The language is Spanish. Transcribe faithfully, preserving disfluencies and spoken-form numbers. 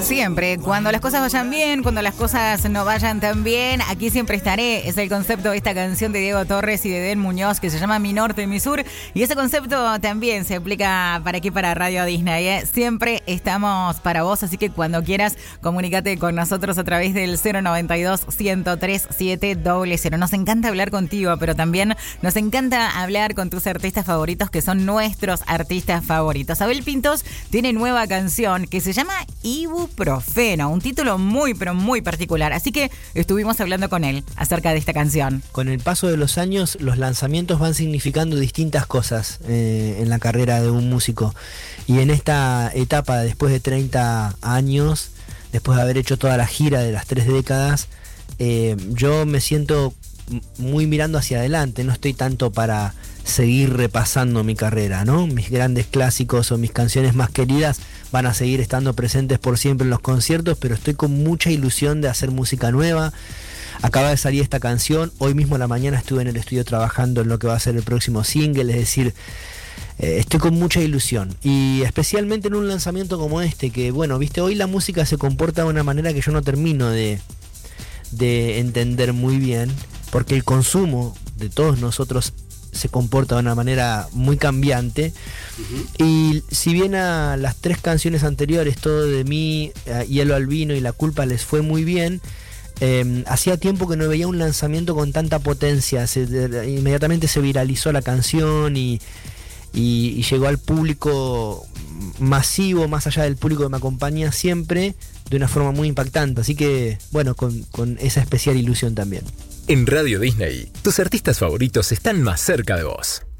Siempre, cuando las cosas vayan bien, cuando las cosas no vayan tan bien, aquí siempre estaré. Es el concepto de esta canción de Diego Torres y de Den Muñoz que se llama Mi Norte, Mi Sur. Y ese concepto también se aplica para aquí, para Radio Disney, ¿eh? Siempre estamos para vos, así que cuando quieras, comunícate con nosotros a través del cero noventa y dos, ciento tres, siete cero cero. Nos encanta hablar contigo, pero también nos encanta hablar con tus artistas favoritos, que son nuestros artistas favoritos. Abel Pintos tiene nueva canción que se llama Ibuprofeno, un título muy, pero muy particular. Así que estuvimos hablando con él acerca de esta canción. Con el paso de los años, los lanzamientos van significando distintas cosas eh, en la carrera de un músico. Y en esta etapa, después de treinta años, después de haber hecho toda la gira de las tres décadas, eh, yo me siento muy mirando hacia adelante. No estoy tanto para seguir repasando mi carrera, ¿no? Mis grandes clásicos o mis canciones más queridas van a seguir estando presentes por siempre en los conciertos, pero estoy con mucha ilusión de hacer música nueva. Acaba de salir esta canción, hoy mismo a la mañana estuve en el estudio trabajando en lo que va a ser el próximo single, es decir, eh, estoy con mucha ilusión, y especialmente en un lanzamiento como este, que bueno, viste, hoy la música se comporta de una manera que yo no termino de, de entender muy bien, porque el consumo de todos nosotros se comporta de una manera muy cambiante. Uh-huh. Y si bien a las tres canciones anteriores, Todo de mí, Hielo al vino y La culpa les fue muy bien, eh, hacía tiempo que no veía un lanzamiento con tanta potencia. Se, de, inmediatamente se viralizó la canción y, y, y llegó al público masivo, más allá del público que me acompaña siempre, de una forma muy impactante. Así que bueno, con, con esa especial ilusión también. En Radio Disney, tus artistas favoritos están más cerca de vos.